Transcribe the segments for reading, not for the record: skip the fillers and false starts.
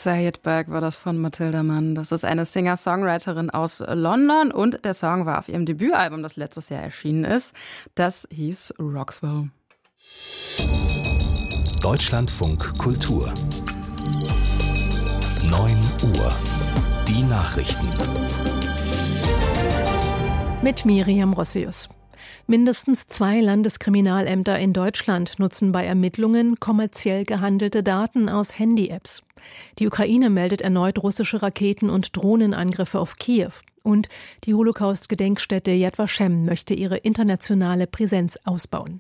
Say It Back war das von Mathilda Mann. Das ist eine Singer-Songwriterin aus London und der Song war auf ihrem Debütalbum, das letztes Jahr erschienen ist. Das hieß Roxwell. Deutschlandfunk Kultur 9 Uhr. Die Nachrichten. Mit Miriam Rossius. Mindestens 2 Landeskriminalämter in Deutschland nutzen bei Ermittlungen kommerziell gehandelte Daten aus Handy-Apps. Die Ukraine meldet erneut russische Raketen- und Drohnenangriffe auf Kiew. Und die Holocaust-Gedenkstätte Yad Vashem möchte ihre internationale Präsenz ausbauen.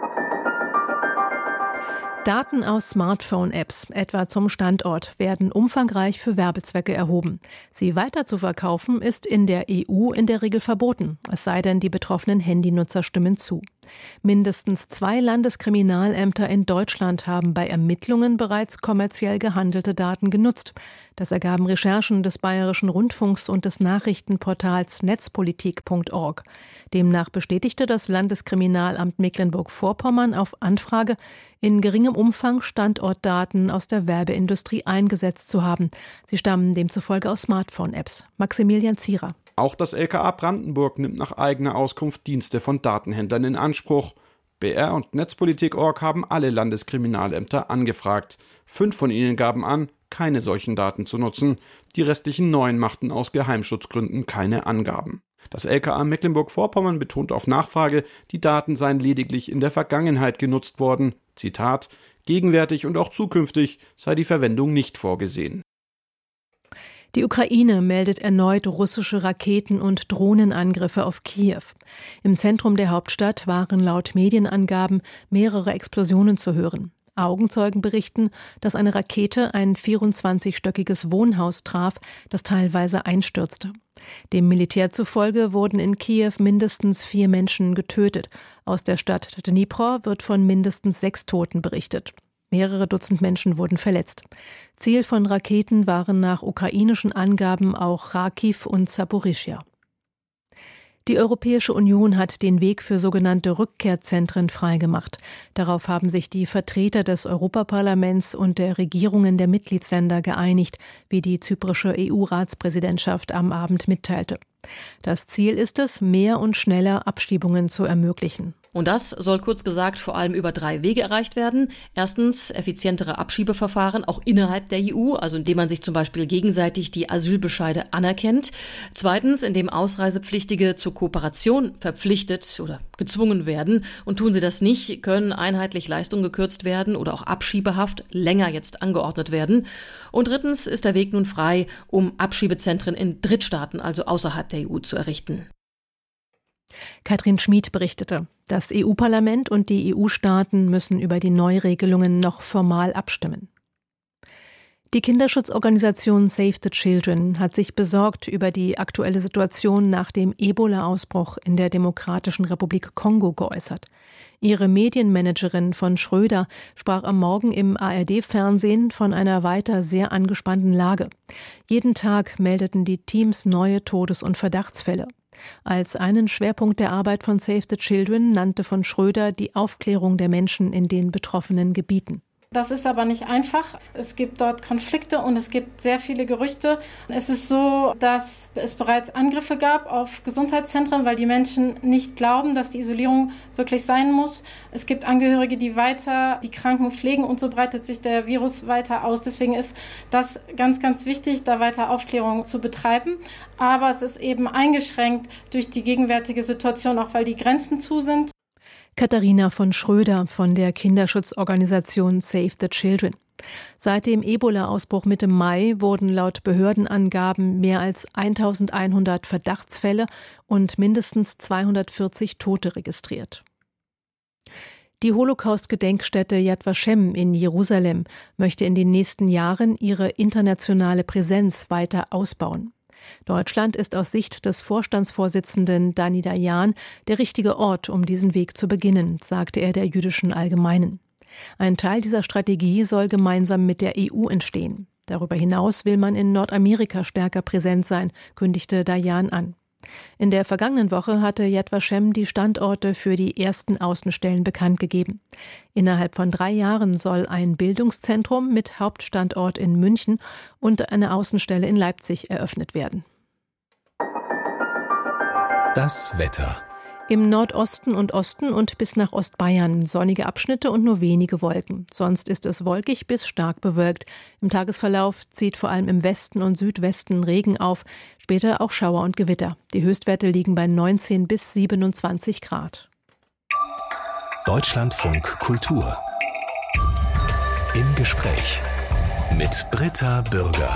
Daten aus Smartphone-Apps, etwa zum Standort, werden umfangreich für Werbezwecke erhoben. Sie weiter zu verkaufen, ist in der EU in der Regel verboten, es sei denn, die betroffenen Handynutzer stimmen zu. Mindestens 2 Landeskriminalämter in Deutschland haben bei Ermittlungen bereits kommerziell gehandelte Daten genutzt. Das ergaben Recherchen des Bayerischen Rundfunks und des Nachrichtenportals netzpolitik.org. Demnach bestätigte das Landeskriminalamt Mecklenburg-Vorpommern auf Anfrage, in geringem Umfang Standortdaten aus der Werbeindustrie eingesetzt zu haben. Sie stammen demzufolge aus Smartphone-Apps. Maximilian Zierer. Auch das LKA Brandenburg nimmt nach eigener Auskunft Dienste von Datenhändlern in Anspruch. BR und Netzpolitik.org haben alle Landeskriminalämter angefragt. 5 von ihnen gaben an, keine solchen Daten zu nutzen. Die restlichen 9 machten aus Geheimschutzgründen keine Angaben. Das LKA Mecklenburg-Vorpommern betont auf Nachfrage, die Daten seien lediglich in der Vergangenheit genutzt worden. Zitat: Gegenwärtig und auch zukünftig sei die Verwendung nicht vorgesehen. Die Ukraine meldet erneut russische Raketen- und Drohnenangriffe auf Kiew. Im Zentrum der Hauptstadt waren laut Medienangaben mehrere Explosionen zu hören. Augenzeugen berichten, dass eine Rakete ein 24-stöckiges Wohnhaus traf, das teilweise einstürzte. Dem Militär zufolge wurden in Kiew mindestens 4 Menschen getötet. Aus der Stadt Dnipro wird von mindestens 6 Toten berichtet. Mehrere Dutzend Menschen wurden verletzt. Ziel von Raketen waren nach ukrainischen Angaben auch Charkiw und Saporischschja. Die Europäische Union hat den Weg für sogenannte Rückkehrzentren freigemacht. Darauf haben sich die Vertreter des Europaparlaments und der Regierungen der Mitgliedsländer geeinigt, wie die zyprische EU-Ratspräsidentschaft am Abend mitteilte. Das Ziel ist es, mehr und schneller Abschiebungen zu ermöglichen. Und das soll kurz gesagt vor allem über 3 Wege erreicht werden. Erstens effizientere Abschiebeverfahren, auch innerhalb der EU, also indem man sich zum Beispiel gegenseitig die Asylbescheide anerkennt. Zweitens, indem Ausreisepflichtige zur Kooperation verpflichtet oder gezwungen werden. Und tun sie das nicht, können einheitlich Leistungen gekürzt werden oder auch Abschiebehaft länger jetzt angeordnet werden. Und drittens ist der Weg nun frei, um Abschiebezentren in Drittstaaten, also außerhalb der EU, zu errichten. Katrin Schmid berichtete, das EU-Parlament und die EU-Staaten müssen über die Neuregelungen noch formal abstimmen. Die Kinderschutzorganisation Save the Children hat sich besorgt über die aktuelle Situation nach dem Ebola-Ausbruch in der Demokratischen Republik Kongo geäußert. Ihre Medienmanagerin von Schröder sprach am Morgen im ARD-Fernsehen von einer weiter sehr angespannten Lage. Jeden Tag meldeten die Teams neue Todes- und Verdachtsfälle. Als einen Schwerpunkt der Arbeit von Save the Children nannte von Schröder die Aufklärung der Menschen in den betroffenen Gebieten. Das ist aber nicht einfach. Es gibt dort Konflikte und es gibt sehr viele Gerüchte. Es ist so, dass es bereits Angriffe gab auf Gesundheitszentren, weil die Menschen nicht glauben, dass die Isolierung wirklich sein muss. Es gibt Angehörige, die weiter die Kranken pflegen und so breitet sich der Virus weiter aus. Deswegen ist das ganz, ganz wichtig, da weiter Aufklärung zu betreiben. Aber es ist eben eingeschränkt durch die gegenwärtige Situation, auch weil die Grenzen zu sind. Katharina von Schröder von der Kinderschutzorganisation Save the Children. Seit dem Ebola-Ausbruch Mitte Mai wurden laut Behördenangaben mehr als 1100 Verdachtsfälle und mindestens 240 Tote registriert. Die Holocaust-Gedenkstätte Yad Vashem in Jerusalem möchte in den nächsten Jahren ihre internationale Präsenz weiter ausbauen. Deutschland ist aus Sicht des Vorstandsvorsitzenden Dani Dayan der richtige Ort, um diesen Weg zu beginnen, sagte er der Jüdischen Allgemeinen. Ein Teil dieser Strategie soll gemeinsam mit der EU entstehen. Darüber hinaus will man in Nordamerika stärker präsent sein, kündigte Dayan an. In der vergangenen Woche hatte Yad Vashem die Standorte für die ersten Außenstellen bekannt gegeben. Innerhalb von 3 Jahren soll ein Bildungszentrum mit Hauptstandort in München und eine Außenstelle in Leipzig eröffnet werden. Das Wetter. Im Nordosten und Osten und bis nach Ostbayern sonnige Abschnitte und nur wenige Wolken. Sonst ist es wolkig bis stark bewölkt. Im Tagesverlauf zieht vor allem im Westen und Südwesten Regen auf, später auch Schauer und Gewitter. Die Höchstwerte liegen bei 19 bis 27 Grad. Deutschlandfunk Kultur. Im Gespräch mit Britta Bürger.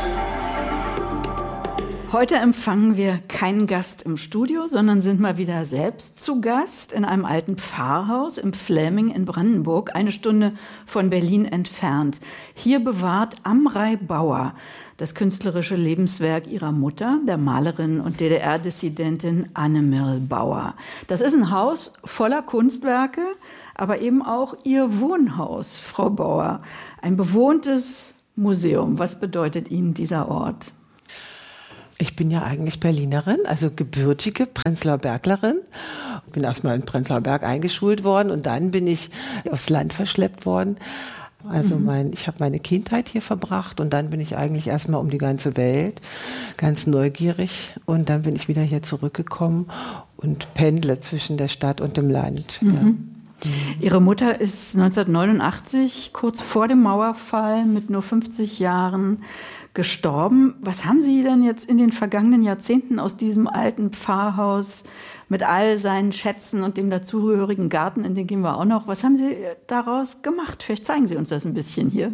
Heute empfangen wir keinen Gast im Studio, sondern sind mal wieder selbst zu Gast in einem alten Pfarrhaus im Fläming in Brandenburg, 1 Stunde von Berlin entfernt. Hier bewahrt Amrei Bauer das künstlerische Lebenswerk ihrer Mutter, der Malerin und DDR-Dissidentin Annemirl Bauer. Das ist ein Haus voller Kunstwerke, aber eben auch ihr Wohnhaus, Frau Bauer. Ein bewohntes Museum. Was bedeutet Ihnen dieser Ort? Ich bin ja eigentlich Berlinerin, also gebürtige Prenzlauer Berglerin. Bin erstmal in Prenzlauer Berg eingeschult worden und dann bin ich aufs Land verschleppt worden. Also ich habe meine Kindheit hier verbracht und dann bin ich eigentlich erstmal um die ganze Welt, ganz neugierig. Und dann bin ich wieder hier zurückgekommen und pendle zwischen der Stadt und dem Land. Ja. Ihre Mutter ist 1989, kurz vor dem Mauerfall, mit nur 50 Jahren gestorben. Was haben Sie denn jetzt in den vergangenen Jahrzehnten aus diesem alten Pfarrhaus mit all seinen Schätzen und dem dazugehörigen Garten, in den gehen wir auch noch, was haben Sie daraus gemacht? Vielleicht zeigen Sie uns das ein bisschen hier.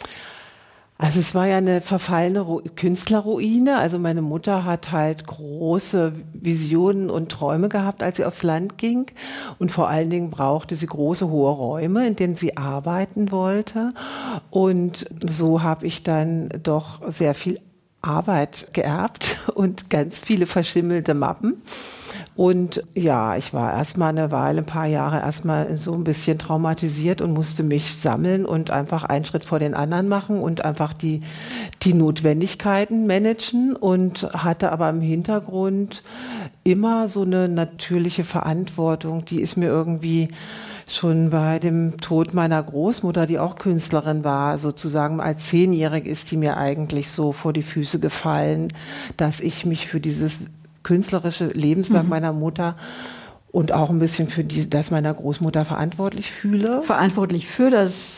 Also es war ja eine verfallene Künstlerruine. Also meine Mutter hat halt große Visionen und Träume gehabt, als sie aufs Land ging. Und vor allen Dingen brauchte sie große, hohe Räume, in denen sie arbeiten wollte. Und so habe ich dann doch sehr viel Arbeit geerbt und ganz viele verschimmelte Mappen. Und ja, ich war erstmal eine Weile, ein paar Jahre erstmal so ein bisschen traumatisiert und musste mich sammeln und einfach einen Schritt vor den anderen machen und einfach die Notwendigkeiten managen und hatte aber im Hintergrund immer so eine natürliche Verantwortung, die ist mir irgendwie schon bei dem Tod meiner Großmutter, die auch Künstlerin war, sozusagen als 10-Jährige ist die mir eigentlich so vor die Füße gefallen, dass ich mich für dieses künstlerische Lebenswerk meiner Mutter und auch ein bisschen für das meiner Großmutter verantwortlich fühle. Verantwortlich für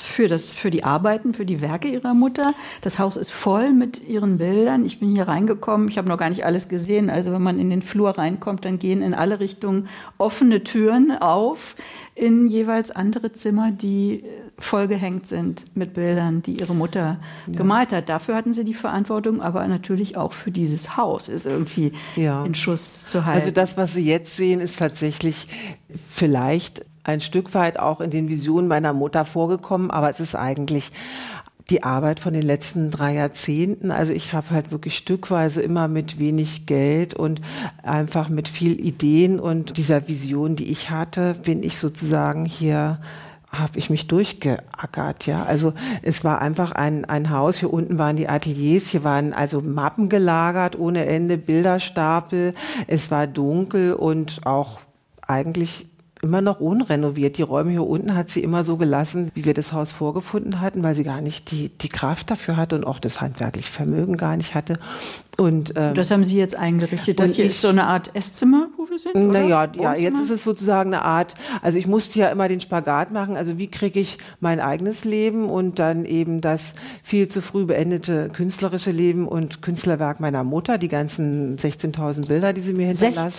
die Arbeiten, für die Werke ihrer Mutter. Das Haus ist voll mit ihren Bildern. Ich bin hier reingekommen, ich habe noch gar nicht alles gesehen. Also wenn man in den Flur reinkommt, dann gehen in alle Richtungen offene Türen auf in jeweils andere Zimmer, die vollgehängt sind mit Bildern, die ihre Mutter gemalt hat. Dafür hatten sie die Verantwortung, aber natürlich auch für dieses Haus ist irgendwie in Schuss zu halten. Also das, was Sie jetzt sehen, ist tatsächlich vielleicht ein Stück weit auch in den Visionen meiner Mutter vorgekommen, aber es ist eigentlich die Arbeit von den letzten 3 Jahrzehnten. Also ich habe halt wirklich stückweise immer mit wenig Geld und einfach mit viel Ideen und dieser Vision, die ich hatte, bin ich sozusagen hier, habe ich mich durchgeackert, ja. Also es war einfach ein Haus, hier unten waren die Ateliers, hier waren also Mappen gelagert ohne Ende, Bilderstapel, es war dunkel und auch eigentlich immer noch unrenoviert. Die Räume hier unten hat sie immer so gelassen, wie wir das Haus vorgefunden hatten, weil sie gar nicht die Kraft dafür hatte und auch das handwerkliche Vermögen gar nicht hatte. Und das haben Sie jetzt eingerichtet. Das hier ist so eine Art Esszimmer, wo wir sind? Naja, ja, jetzt ist es sozusagen eine Art, also ich musste ja immer den Spagat machen, also wie kriege ich mein eigenes Leben und dann eben das viel zu früh beendete künstlerische Leben und Künstlerwerk meiner Mutter, die ganzen 16.000 Bilder, die sie mir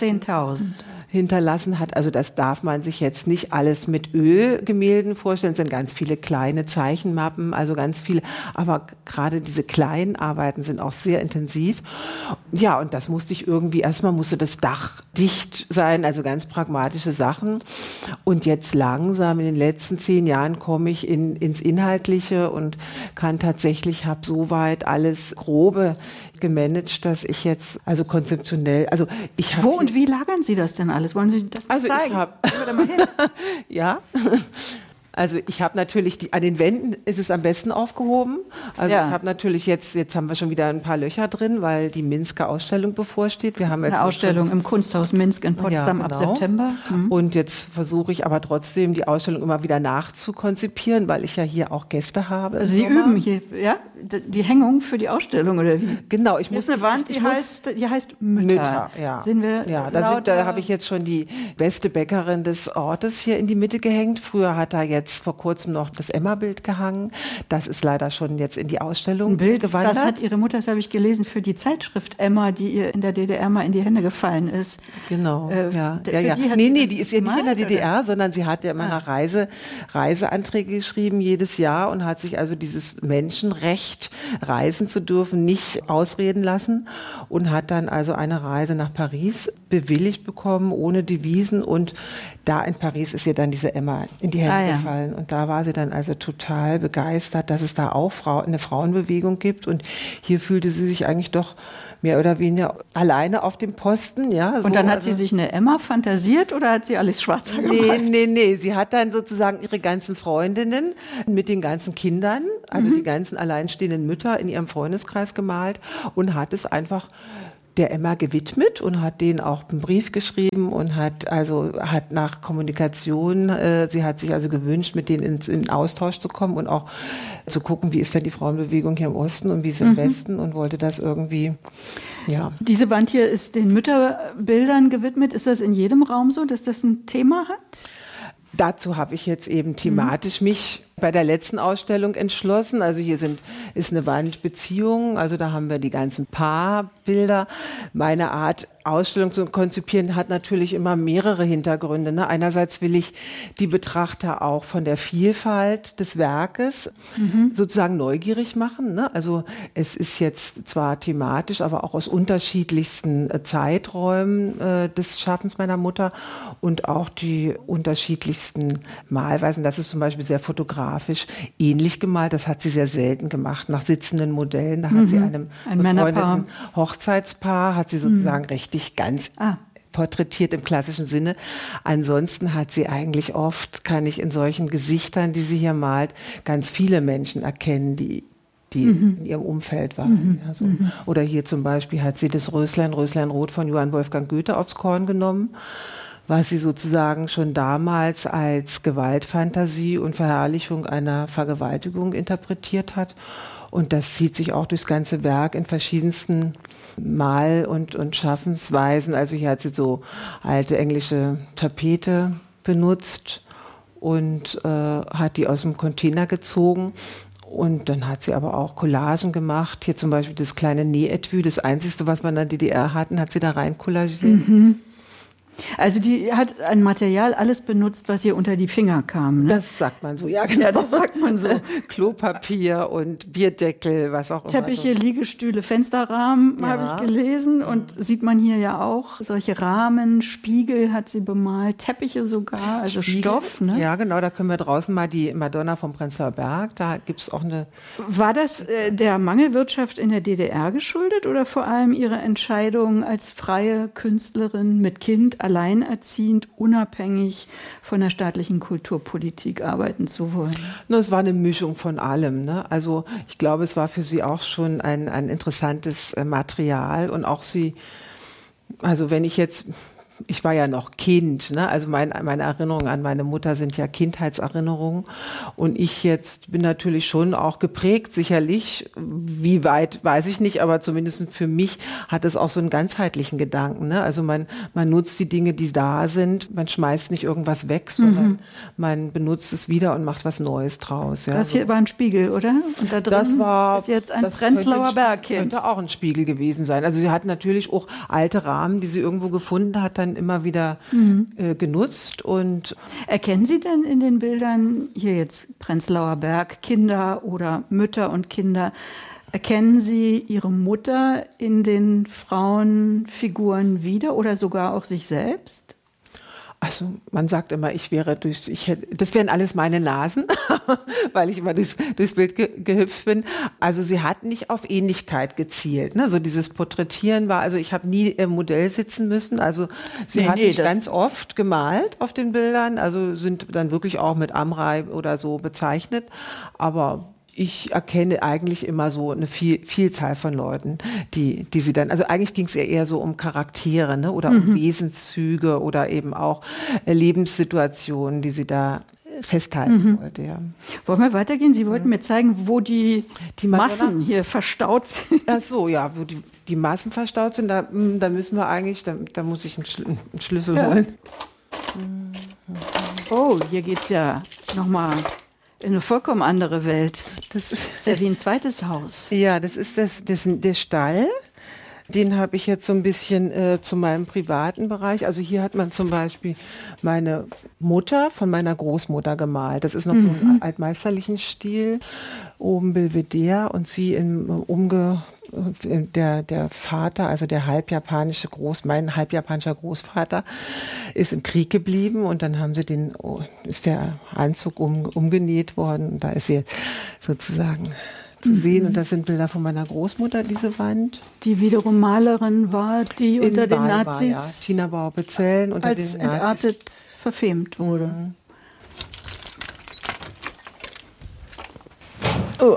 hinterlassen hat. Also das darf man sich jetzt nicht alles mit Ölgemälden vorstellen. Es sind ganz viele kleine Zeichenmappen, also ganz viele. Aber gerade diese kleinen Arbeiten sind auch sehr intensiv. Ja, und das musste ich irgendwie, erstmal musste das Dach dicht sein, also ganz pragmatische Sachen. Und jetzt langsam in den letzten 10 Jahren komme ich ins Inhaltliche und kann tatsächlich, habe soweit alles Grobe gemanagt, dass ich jetzt, also konzeptionell, also ich habe... Wo und wie lagern Sie das denn alles? Wollen Sie das mal zeigen? Ich habe... Ja. Also ich habe natürlich, an den Wänden ist es am besten aufgehoben. Also ich habe natürlich jetzt haben wir schon wieder ein paar Löcher drin, weil die Minsker Ausstellung bevorsteht. Wir haben jetzt eine Ausstellung im Kunsthaus Minsk in Potsdam ab September. Und jetzt versuche ich aber trotzdem, die Ausstellung immer wieder nachzukonzipieren, weil ich ja hier auch Gäste habe. Also Sie üben hier, ja? Die Hängung für die Ausstellung, oder wie? Genau. Hier ist eine Wand, die heißt Mütter. Ja. Sehen wir Da habe ich jetzt schon die beste Bäckerin des Ortes hier in die Mitte gehängt. Früher hat da jetzt vor kurzem noch das Emma-Bild gehangen. Das ist leider schon jetzt in die Ausstellung gewandert. Das hat Ihre Mutter, das habe ich gelesen, für die Zeitschrift Emma, die ihr in der DDR mal in die Hände gefallen ist. Genau, ja. Die ist ja nicht in der DDR, oder? Sondern sie hat ja immer nach Reiseanträge geschrieben jedes Jahr und hat sich also dieses Menschenrecht, reisen zu dürfen, nicht ausreden lassen und hat dann also eine Reise nach Paris bewilligt bekommen, ohne Devisen, und da in Paris ist ihr dann diese Emma in die Hände gefallen und da war sie dann also total begeistert, dass es da auch eine Frauenbewegung gibt, und hier fühlte sie sich eigentlich doch mehr oder weniger alleine auf dem Posten. Ja, so. Und dann hat sie sich eine Emma fantasiert oder hat sie alles schwarzer gemacht? Nee. Sie hat dann sozusagen ihre ganzen Freundinnen mit den ganzen Kindern, also die ganzen alleinstehenden Mütter in ihrem Freundeskreis gemalt und hat es einfach der Emma gewidmet und hat denen auch einen Brief geschrieben und hat nach Kommunikation, sie hat sich also gewünscht, mit denen in Austausch zu kommen und auch zu gucken, wie ist denn die Frauenbewegung hier im Osten und wie ist im Westen, und wollte das irgendwie, ja. Diese Wand hier ist den Mütterbildern gewidmet. Ist das in jedem Raum so, dass das ein Thema hat? Dazu habe ich jetzt eben thematisch mich bei der letzten Ausstellung entschlossen. Also hier ist eine Wand Beziehung, also da haben wir die ganzen Paarbilder. Meine Art, Ausstellung zu konzipieren, hat natürlich immer mehrere Hintergründe. Ne? Einerseits will ich die Betrachter auch von der Vielfalt des Werkes sozusagen neugierig machen. Ne? Also es ist jetzt zwar thematisch, aber auch aus unterschiedlichsten Zeiträumen des Schaffens meiner Mutter und auch die unterschiedlichsten Malweisen. Das ist zum Beispiel sehr fotografisch ähnlich gemalt. Das hat sie sehr selten gemacht, nach sitzenden Modellen. Da hat sie einem befreundeten Hochzeitspaar, hat sie sozusagen richtig ganz porträtiert im klassischen Sinne. Ansonsten hat sie eigentlich oft, kann ich in solchen Gesichtern, die sie hier malt, ganz viele Menschen erkennen, die in ihrem Umfeld waren. Ja, so. Oder hier zum Beispiel hat sie das Röslein Rot von Johann Wolfgang Goethe aufs Korn genommen, was sie sozusagen schon damals als Gewaltfantasie und Verherrlichung einer Vergewaltigung interpretiert hat. Und das zieht sich auch durchs ganze Werk in verschiedensten Mal- und Schaffensweisen. Also hier hat sie so alte englische Tapete benutzt und hat die aus dem Container gezogen. Und dann hat sie aber auch Collagen gemacht. Hier zum Beispiel das kleine Nähetui, das Einzige, was wir in der DDR hatten, hat sie da rein kollagiert. Also die hat ein Material alles benutzt, was ihr unter die Finger kam. Ne? Das sagt man so, ja genau. Ja, das sagt man so. Klopapier und Bierdeckel, was auch immer. Teppiche, Liegestühle, Fensterrahmen habe ich gelesen. Und sieht man hier ja auch solche Rahmen, Spiegel hat sie bemalt, Teppiche sogar, also Spiegel, Stoff. Ne? Ja genau, da können wir draußen mal die Madonna vom Prenzlauer Berg, da gibt es auch eine... War das der Mangelwirtschaft in der DDR geschuldet oder vor allem ihre Entscheidung als freie Künstlerin mit Kind, alleinerziehend, unabhängig von der staatlichen Kulturpolitik arbeiten zu wollen? Es war eine Mischung von allem. Ne? Also ich glaube, es war für sie auch schon ein interessantes Material und auch also wenn ich war ja noch Kind, ne? Also meine Erinnerungen an meine Mutter sind ja Kindheitserinnerungen und ich jetzt bin natürlich schon auch geprägt, sicherlich, wie weit, weiß ich nicht, aber zumindest für mich hat es auch so einen ganzheitlichen Gedanken, ne? Also man nutzt die Dinge, die da sind, man schmeißt nicht irgendwas weg, sondern man benutzt es wieder und macht was Neues draus. Ja? Das hier war ein Spiegel, oder? Und da drin ist jetzt ein Prenzlauer Bergkind. Könnte auch ein Spiegel gewesen sein. Also sie hat natürlich auch alte Rahmen, die sie irgendwo gefunden hat, dann immer wieder genutzt. Und erkennen Sie denn in den Bildern, hier jetzt Prenzlauer Berg, Kinder oder Mütter und Kinder, erkennen Sie Ihre Mutter in den Frauenfiguren wieder oder sogar auch sich selbst? Also man sagt immer, das wären alles meine Nasen, weil ich immer durchs Bild gehüpft bin. Also sie hat nicht auf Ähnlichkeit gezielt. Ne? So dieses Porträtieren war, also ich habe nie im Modell sitzen müssen. Also sie hat mich ganz oft gemalt auf den Bildern, also sind dann wirklich auch mit Amrei oder so bezeichnet. Aber ich erkenne eigentlich immer so eine Vielzahl von Leuten, die sie dann, also eigentlich ging es eher so um Charaktere, ne, oder um Wesenszüge oder eben auch Lebenssituationen, die sie da festhalten wollte. Ja. Wollen wir weitergehen? Sie wollten mir zeigen, wo die Massen hier verstaut sind. Ach so, ja, wo die Massen verstaut sind, da müssen wir eigentlich, da muss ich einen Schlüssel holen. Oh, hier geht's ja nochmal in eine vollkommen andere Welt. Das ist ja wie ein zweites Haus. Ja, das ist der Stall. Den habe ich jetzt so ein bisschen zu meinem privaten Bereich. Also hier hat man zum Beispiel meine Mutter von meiner Großmutter gemalt. Das ist noch so ein altmeisterlichen Stil. Oben Belvedere und sie der Vater, also mein halbjapanischer Großvater, ist im Krieg geblieben und dann haben sie ist der Anzug umgenäht worden. Da ist sie sozusagen zu sehen. Und das sind Bilder von meiner Großmutter, diese Wand. Die wiederum Malerin war, die unter den Nazis, war, ja. Tina Bauer-Bezellen, unter als den entartet verfemt wurde. Oh.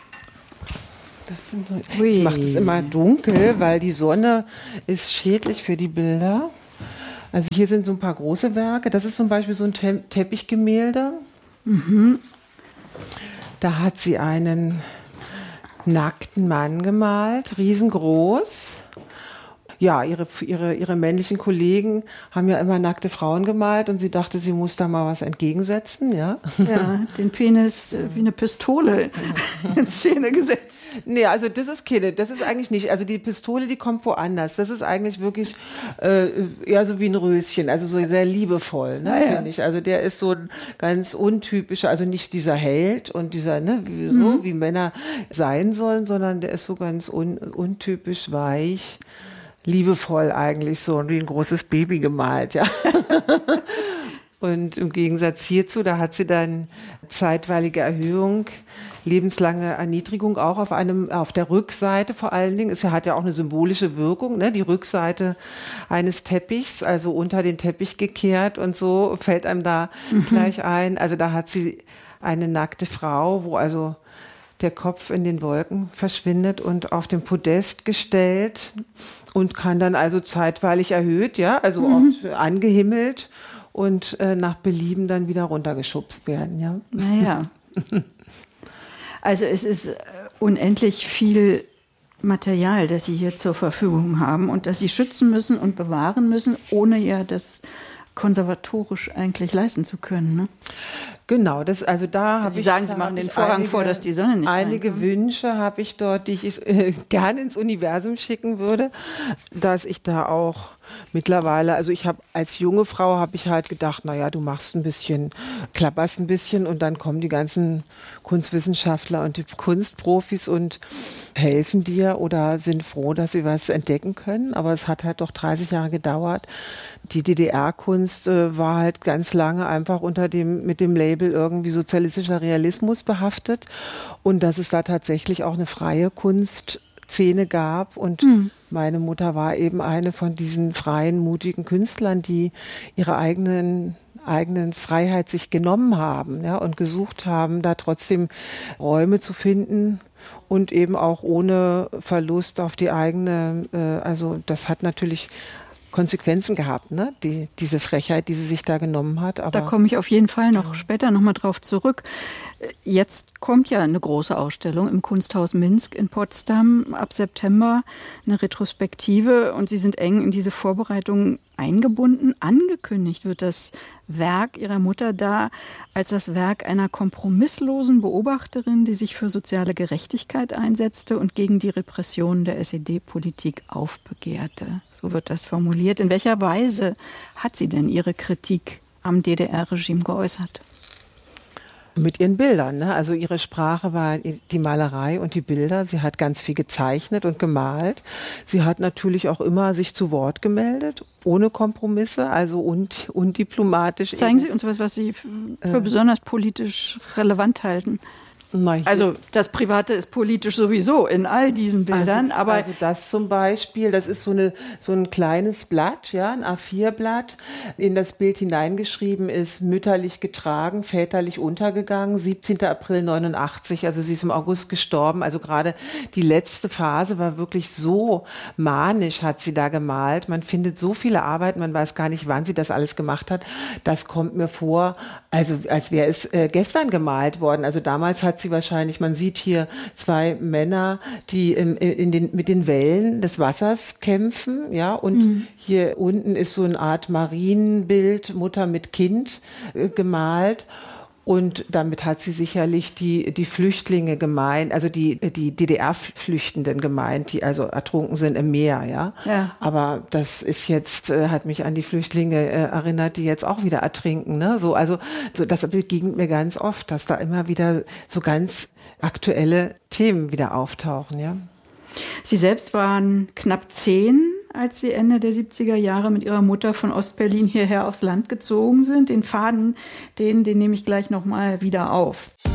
Ich mache das immer dunkel, weil die Sonne ist schädlich für die Bilder. Also hier sind so ein paar große Werke. Das ist zum Beispiel so ein Teppichgemälde. Da hat sie einen nackten Mann gemalt, riesengroß. Ja, ihre männlichen Kollegen haben ja immer nackte Frauen gemalt und sie dachte, sie muss da mal was entgegensetzen, ja. Ja, den Penis wie eine Pistole in Szene gesetzt. Nee, also das ist eigentlich nicht. Also die Pistole, die kommt woanders. Das ist eigentlich wirklich eher so wie ein Röschen, also so sehr liebevoll, ne, finde ich. Also der ist so ein ganz untypischer, also nicht dieser Held und dieser, ne, wie Männer sein sollen, sondern der ist so ganz untypisch weich. Liebevoll eigentlich, so wie ein großes Baby gemalt, ja. Und im Gegensatz hierzu, da hat sie dann zeitweilige Erhöhung, lebenslange Erniedrigung auch auf der Rückseite vor allen Dingen. Es hat ja auch eine symbolische Wirkung, ne? Die Rückseite eines Teppichs, also unter den Teppich gekehrt und so fällt einem da gleich ein. Also da hat sie eine nackte Frau, wo also der Kopf in den Wolken verschwindet und auf dem Podest gestellt und kann dann also zeitweilig erhöht, ja, also oft angehimmelt und nach Belieben dann wieder runtergeschubst werden, ja. Naja. Also es ist unendlich viel Material, das Sie hier zur Verfügung haben und das Sie schützen müssen und bewahren müssen, ohne ja das konservatorisch eigentlich leisten zu können, ne? Genau, da habe ich. Sie sagen, Sie machen den Vorhang vor, dass die Sonne nicht Einige reinkommt. Wünsche habe ich dort, die ich gerne ins Universum schicken würde, dass ich da auch mittlerweile, also ich habe als junge Frau habe ich halt gedacht, naja, du machst ein bisschen, klapperst ein bisschen und dann kommen die ganzen Kunstwissenschaftler und die Kunstprofis und helfen dir oder sind froh, dass sie was entdecken können. Aber es hat halt doch 30 Jahre gedauert. Die DDR-Kunst war halt ganz lange einfach mit dem Label irgendwie sozialistischer Realismus behaftet und dass es da tatsächlich auch eine freie Kunstszene gab und meine Mutter war eben eine von diesen freien, mutigen Künstlern, die ihre eigenen Freiheit sich genommen haben, ja, und gesucht haben, da trotzdem Räume zu finden und eben auch ohne Verlust auf die eigene, also das hat natürlich Konsequenzen gehabt, ne? Diese Frechheit, die sie sich da genommen hat. Aber da komme ich auf jeden Fall noch später nochmal drauf zurück. Jetzt kommt ja eine große Ausstellung im Kunsthaus Minsk in Potsdam ab September, eine Retrospektive und Sie sind eng in diese Vorbereitungen eingebunden. Angekündigt wird das Werk Ihrer Mutter da als das Werk einer kompromisslosen Beobachterin, die sich für soziale Gerechtigkeit einsetzte und gegen die Repression der SED-Politik aufbegehrte. So wird das formuliert. In welcher Weise hat sie denn ihre Kritik am DDR-Regime geäußert? Mit ihren Bildern, ne? Also ihre Sprache war die Malerei und die Bilder. Sie hat ganz viel gezeichnet und gemalt. Sie hat natürlich auch immer sich zu Wort gemeldet, ohne Kompromisse, also undiplomatisch. Zeigen Sie uns was Sie für besonders politisch relevant halten. Also das Private ist politisch sowieso in all diesen Bildern, aber also das zum Beispiel, das ist so ein kleines Blatt, ja, ein A4-Blatt. In das Bild hineingeschrieben ist mütterlich getragen, väterlich untergegangen, 17. April 89, also sie ist im August gestorben. Also gerade die letzte Phase war wirklich so manisch, hat sie da gemalt. Man findet so viele Arbeiten, man weiß gar nicht, wann sie das alles gemacht hat. Das kommt mir vor, also als wäre es gestern gemalt worden. Also damals hat sie wahrscheinlich, man sieht hier 2 Männer, die mit den Wellen des Wassers kämpfen, ja, und hier unten ist so eine Art Marienbild, Mutter mit Kind gemalt. Und damit hat sie sicherlich die Flüchtlinge gemeint, also die DDR-Flüchtenden gemeint, die also ertrunken sind im Meer, ja. Aber das ist jetzt, hat mich an die Flüchtlinge erinnert, die jetzt auch wieder ertrinken, ne. So das begegnet mir ganz oft, dass da immer wieder so ganz aktuelle Themen wieder auftauchen, ja. Sie selbst waren knapp 10, als Sie Ende der 70er Jahre mit Ihrer Mutter von Ostberlin hierher aufs Land gezogen sind. Den Faden, den nehme ich gleich nochmal wieder auf.